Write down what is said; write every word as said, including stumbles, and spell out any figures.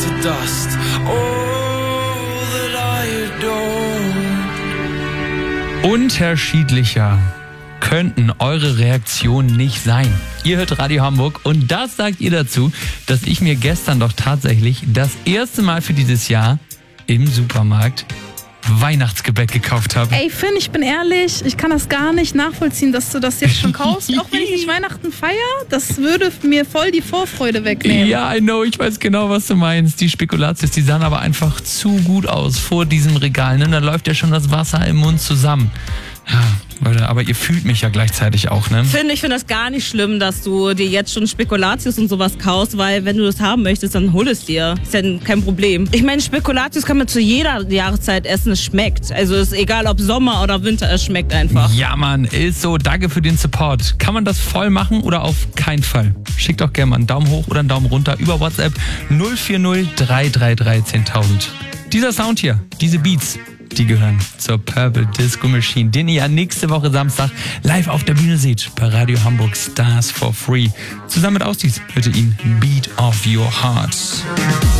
to dust. All that I adore. Unterschiedlicher könnten eure Reaktionen nicht sein. Ihr hört Radio Hamburg und das sagt ihr dazu, dass ich mir gestern doch tatsächlich das erste Mal für dieses Jahr im Supermarkt Weihnachtsgebäck gekauft habe. Ey, Finn, ich bin ehrlich, ich kann das gar nicht nachvollziehen, dass du das jetzt schon kaufst. Auch wenn ich nicht Weihnachten feiere, das würde mir voll die Vorfreude wegnehmen. Ja, I know, ich weiß genau, was du meinst. Die Spekulatius, die sahen aber einfach zu gut aus vor diesem Regal. Ne? Da läuft ja schon das Wasser im Mund zusammen. Ja, Leute, aber ihr fühlt mich ja gleichzeitig auch, ne? Finn, ich finde das gar nicht schlimm, dass du dir jetzt schon Spekulatius und sowas kaufst, weil wenn du das haben möchtest, dann hol es dir. Ist ja kein Problem. Ich meine, Spekulatius kann man zu jeder Jahreszeit essen, es schmeckt. Also ist egal, ob Sommer oder Winter, es schmeckt einfach. Ja, Mann, ist so. Danke für den Support. Kann man das voll machen oder auf keinen Fall? Schickt doch gerne mal einen Daumen hoch oder einen Daumen runter über WhatsApp null vier null drei drei drei zehntausend. Dieser Sound hier, diese Beats, die gehören zur Purple Disco Machine, den ihr ja nächste Woche Samstag live auf der Bühne seht bei Radio Hamburg Stars for Free. Zusammen mit Aussies hört ihr ihn Beat of Your Heart.